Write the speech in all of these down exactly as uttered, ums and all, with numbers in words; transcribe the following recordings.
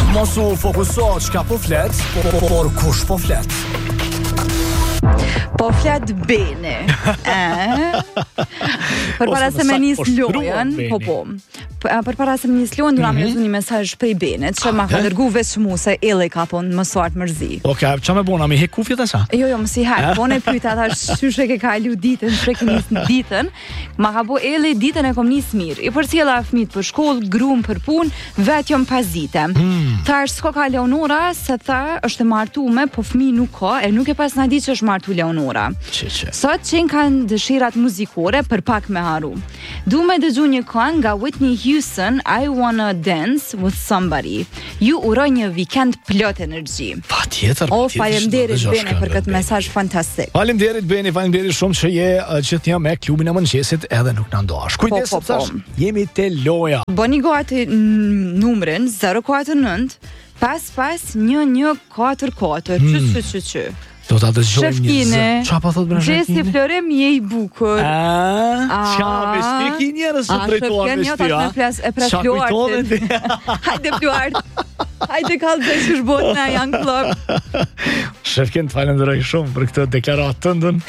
Mos u fokuso çka po flet, por, por kush po flet. Po flet Beni. Për para se me nis lojën, po po. Për para se me nis lojën, dura me lexuar një mesazh prej Benit, që ma ka dërguar veç mua se Elli ka thon më sart mërzi. Okej, ç'a më bona mi hek kufjet asa? Jo, jo, mos i hak. Po ne pyeta tash çysh e ke kalu ditën, çe ke nis ditën. Ma ka bu Elli ditën e kom nis mirë. I përcjella fëmijët për shkollë, gruan për punë, vetëm pazite. Tash s'ka ka Leonora, se tha është e martuar, po fëmijë nuk ka, e nuk e pas na di që është martu Leonora. Sot që kanë dëshirat muzikore për pak me haru. Du me dëgju një këngë nga Whitney Houston, I Wanna Dance With Somebody. Ju uroj një vikend plot energji. Pa tjetër. O, faleminderit Beni për këtë mesazh fantastik. Faleminderit Beni, faleminderit shumë që je gjithnjë me klubin e mëngjesit edhe nuk na ndohesh. Kujdes, po, po, po. Jemi te loja. Bëni gati numrin zero katër nënt pesë pesë një një katër katër. Çu çu çu çu. Do ta dëgjojmë një zë. Ç'a po thot Brezhini? Gjesti Florem je i bukur. A, ç'a me steki njerëz të drejtohen me ty, a? E pres Fluart. Hajde Fluart. Hajde kallë që shbot na janë klub. Shefken, të falenderoj shumë për këtë deklaratë tëndën.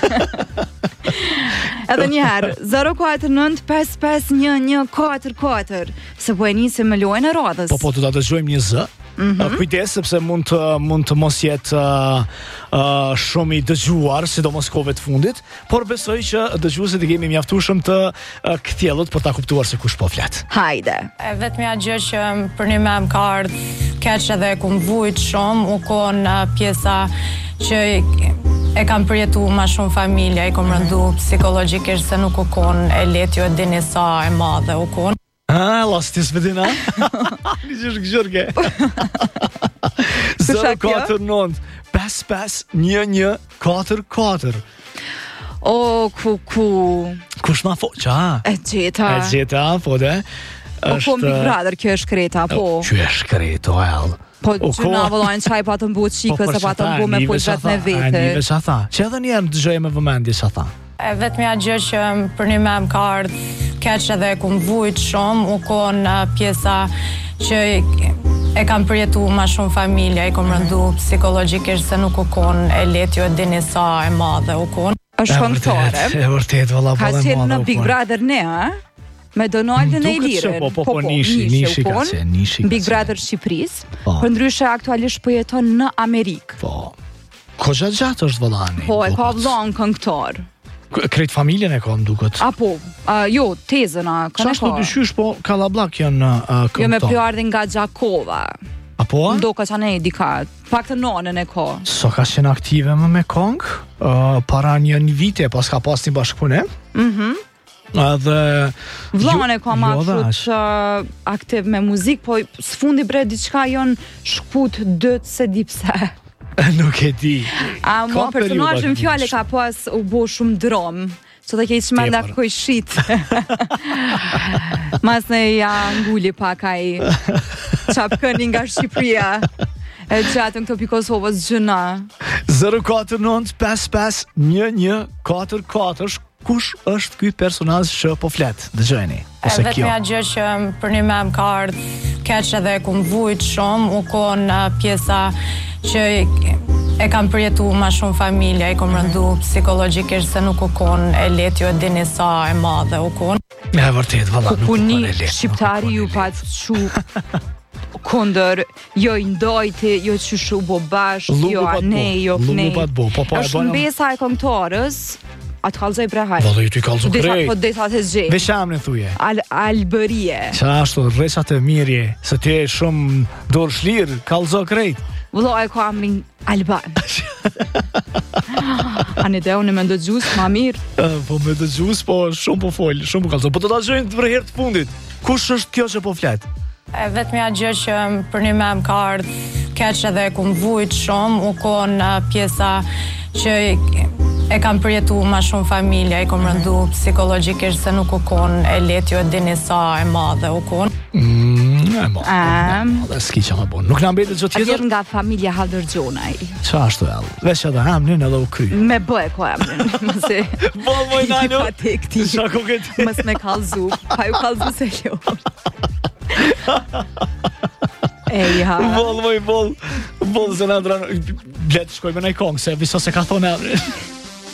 Edhe një herë, zero katër nënt pesë pesë një një katër katër. Se po e nisim me lojën e radhës. Po po, do ta dëgjojmë një zë. Mm-hmm. Kujdes sepse mund të mund të mos jetë uh, uh, shumë i dëgjuar, sidomos kohëve të fundit, por besoj që dëgjuesit e kemi mjaftueshëm të uh, kthjellët për ta kuptuar se kush po flet. Hajde. E vetmja gjë që për një mem ka ardhur keq edhe kum vujt shumë, u kon uh, pjesa që e kam përjetu ma shumë familja, i kom rëndu psikologjikisht se nuk u kon e let, jo e dini sa e madhe u kon. Ah, lastis vedina. Nisësh gjërge. zero katër nënt pesë pesë një një katër katër. O, ku, ku. Kush na fo, qa? E gjeta. E gjeta, po de. O, po Big Brother, kjo është kreta, po. Kjo është kreta, el. Po, që na vëllojnë qaj pa të mbu qikës, se pa të mbu me pulgat me vete. A nive që tha. Që edhe njerë të gjëje me vëmendje që tha. E vetmja gjë që për një mem ka ardhur keq edhe kum vujt shumë, u kon uh, pjesa që e kam përjetu ma shumë familja, i kom rëndu psikologjikisht se nuk u kon e let, jo e dini sa e madhe u kon. Është këngëtare. E vërtet, valla po dhe madhe. Ka qenë në Big Brother ne, a? Me Donaldin e Ilirën. Po, po, po, nishi, nishi ka qenë, nishi ka qenë. Big Brother Shqipëris, për ndryshe aktualisht po jeton në Amerikë. Po, ko gjatë gjatë është vëllani. Po, e ka vllon këngëtar. Krejt familjen e ka më duket. Apo, uh, jo, tezën a, ka ne ka. Qashtu dyshysh, po, Kalablak janë uh, këngëtar. Jo me pjardhin nga Gjakova. Apo? Ndo ka qane e dika, pak të nonën e ka. So ka qenë aktive më me këngë, uh, para një një vite, pas ka pas një bashkëpunim. Mhm. Edhe vllane ka ma jo shumë uh, aktiv me muzik, po s'fundi bre diçka jon shkput dët se di pse. Nuk e di. A mo personazhin fjale ka pas u bo shumë drom. Që të kejtë shmenda koj shit. Mas ne ja ngulli pak aj qapkëni nga Shqipëria. E gjatën këto pi Kosovës gjëna. zero katër nënt pesë pesë një një katër katër. Kush është ky personazh që po flet? Dëgjojeni. Ose kjo. Vetmja gjë që për një mem ka ardhur keq edhe kum vujt shumë, u kon uh, pjesa që e kam përjetu ma shumë familja, i kom rëndu psikologjikisht se nuk u kon e let, jo e dini sa e madhe u kon. E vërtet, valla, nuk u kon e let. Shqiptari ju pa të shu kondër, jo i ndojti, jo që shu bo bashk, jo ane, jo fnej. Është mbesa e këngëtarës, atë kalzoj bre hajt. Valla, ju t'i kalzoj krejt. Po desa të zgjej. Veçamën thuje. Al albërie. Qa ashtu, rresat e mirje, se ti e shumë dorë shlirë, kalzoj krejt. Vëllo e ka amrin Alban. Ani dhe unë me ndëgjus, ma mirë. Po me ndëgjus, po shumë po folë, shumë po kalzoj. Po të ta gjojnë të vërherë të fundit. Kush është kjo që po flet? E vetmja gjë që për një mem ka ardhur keq edhe kum vujt shumë, u kon uh, pjesa që e kam përjetu ma shumë familja, i kom rëndu psikologjikisht se nuk u kon e let, jo e dini sa e madhe u kon. Mm, e mo, dhe s'ki që më bon. Nuk në mbetit që tjetër? Atër nga familja Haldërgjonaj. Qa ashtu e allë? Vesh edhe emnin edhe u kry. Me bëj ko emnin. Mëse... Bol moj nano? Qa ko këti? Mës me kalzu. Pa ju kalzu se jo. Eja. Boll, moj, boll. Boll, zë në ndronë. Bletë shkoj me nëj kongë, se viso se ka thonë